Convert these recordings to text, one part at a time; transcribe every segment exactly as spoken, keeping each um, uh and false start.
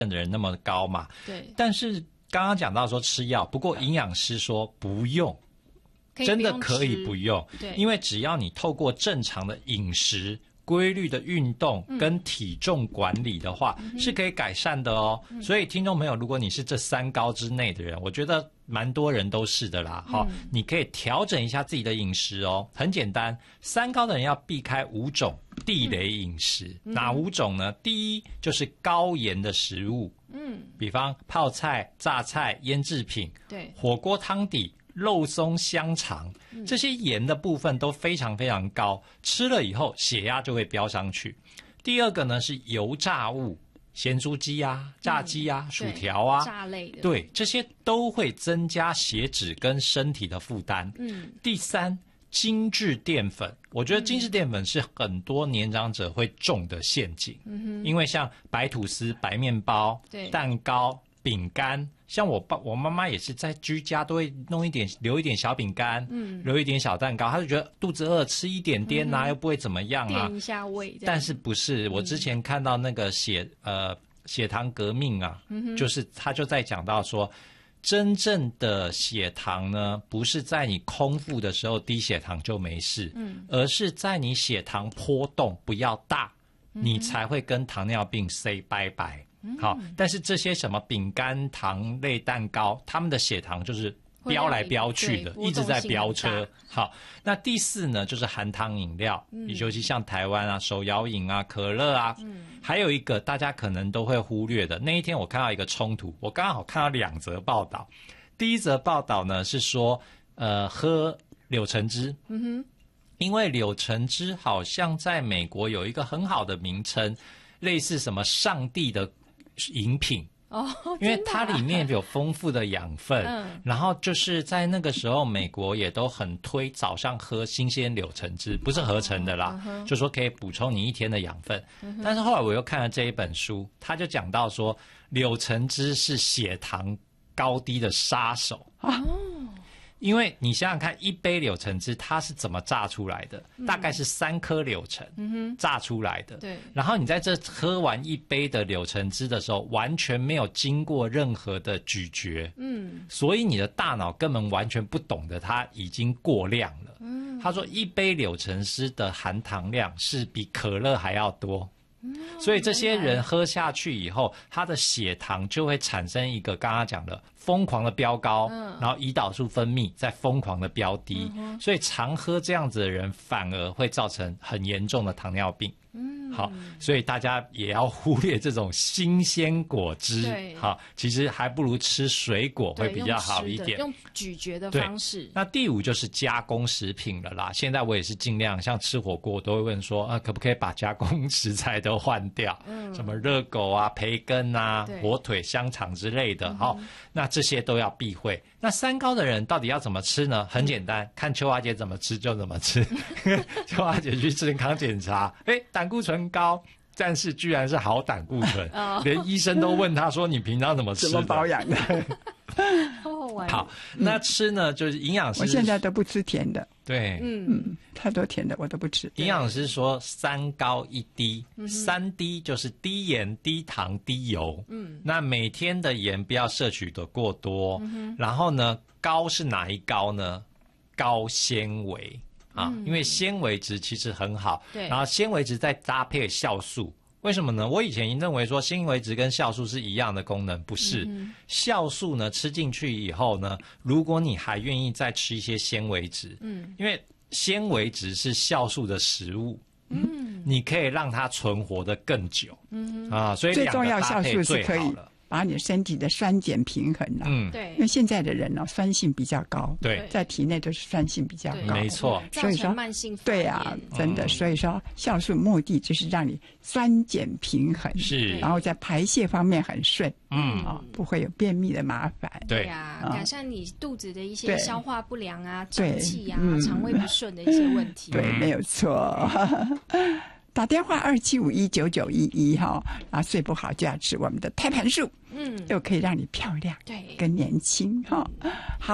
的人那么高嘛。 对。 但是刚刚讲到说吃药，不过营养师说不用，真的可以不用， 对， 因为只要你透过正常的饮食、规律的运动跟体重管理的话，嗯、是可以改善的哦。嗯、所以听众朋友，如果你是这三高之内的人，我觉得蛮多人都是的啦。好、嗯，你可以调整一下自己的饮食哦。很简单，三高的人要避开五种地雷饮食，嗯、哪五种呢？第一就是高盐的食物，嗯，比方泡菜、榨菜、腌制品，对，火锅汤底。肉松、香肠，这些盐的部分都非常非常高，吃了以后血压就会飙上去。第二个呢是油炸物，咸酥鸡啊、炸鸡啊、嗯、薯条啊， 炸类的， 对，这些都会增加血脂跟身体的负担。嗯，第三，精致淀粉，我觉得精致淀粉是很多年长者会中的陷阱。嗯哼，因为像白吐司、白面包、蛋糕、饼干。像我爸我妈妈也是在居家都会弄一点留一点小饼干，嗯，留一点小蛋糕，她就觉得肚子饿吃一点点啊、嗯、又不会怎么样啊， 垫一下胃。 但是不是、嗯、我之前看到那个血呃血糖革命啊、嗯、就是他就在讲到说真正的血糖呢不是在你空腹的时候低血糖就没事，嗯，而是在你血糖波动不要大、嗯、你才会跟糖尿病 say 拜拜。好，但是这些什么饼干、糖类蛋糕，他们的血糖就是飙来飙去的，一直在飙车。好，那第四呢，就是含糖饮料，嗯、尤其像台湾啊，手摇饮啊、可乐啊，嗯，还有一个大家可能都会忽略的。那一天我看到一个冲突，我刚好看到两则报道。第一则报道呢是说，呃，喝柳橙汁，嗯哼，因为柳橙汁好像在美国有一个很好的名称，类似什么上帝的饮品哦，因为它里面有丰富的养分，嗯，然后就是在那个时候，美国也都很推早上喝新鲜柳橙汁，不是合成的啦，哦、就说可以补充你一天的养分。嗯、但是后来我又看了这一本书，他就讲到说，柳橙汁是血糖高低的杀手哦。因为你想想看，一杯柳橙汁它是怎么榨出来的？嗯、大概是三颗柳橙榨出来的。对。然后你在这喝完一杯的柳橙汁的时候，完全没有经过任何的咀嚼。嗯。所以你的大脑根本完全不懂得它已经过量了。嗯。他说一杯柳橙汁的含糖量是比可乐还要多。所以这些人喝下去以后，他的血糖就会产生一个刚刚讲的疯狂的飙高，嗯、然后胰岛素分泌再疯狂的飙低，嗯、所以常喝这样子的人反而会造成很严重的糖尿病。嗯，好，所以大家也要忽略这种新鲜果汁。对，好，其实还不如吃水果会比较好一点， 用咀嚼的方式。 那第五就是加工食品了啦。现在我也是尽量像吃火锅，我都会问说啊，可不可以把加工食材都换掉？嗯，什么热狗啊、培根啊、火腿、香肠之类的。好，嗯、那这些都要避讳。那三高的人到底要怎么吃呢？很简单，看秋华姐怎么吃就怎么吃。秋华姐去健康检查，哎，胆固醇高，但是居然是好胆固醇，哦、连医生都问他说：“你平常怎么吃的？ 怎么保养的？” 好，那吃呢，就是营养师。 我现在都不吃甜的。 对， 嗯嗯，太多甜的我都不吃。 营养师说三高一低，嗯、三低就是低盐、低糖、低油。嗯，那每天的盐不要摄取的过多。嗯、然后呢，高是哪一高呢？高纤维啊，嗯、因为纤维质其实很好。对，然后纤维质再搭配酵素。为什么呢？我以前认为说纤维质跟酵素是一样的功能，不是。嗯、酵素呢吃进去以后呢，如果你还愿意再吃一些纤维质，嗯，因为纤维质是酵素的食物，嗯，你可以让它存活得更久，嗯啊，所以两个搭配最好了。 把你身体的酸碱平衡了，嗯，对，因为现在的人呢、哦，酸性比较高，对，在体内都是酸性比较高， 没错， 所以说慢性对啊，真的，嗯、所以说酵素目的就是让你酸碱平衡，是，然后在排泄方面很顺，嗯啊、哦，不会有便秘的麻烦， 对呀、啊，改善你肚子的一些消化不良啊、胀气啊、嗯、肠胃不顺的一些问题， 对，没有错。打电话二七五一九九一一哈，啊，睡不好就要吃我们的胎盘素，嗯，又可以让你漂亮，对，更年轻哈。好，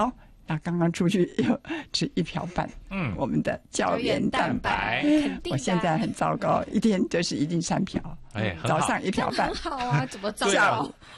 那刚刚出去又吃一瓢饭，嗯，我们的胶原蛋白，我现在很糟糕，一天就是一定三瓢，哎，早上一瓢饭， 很好啊，怎么糟糕？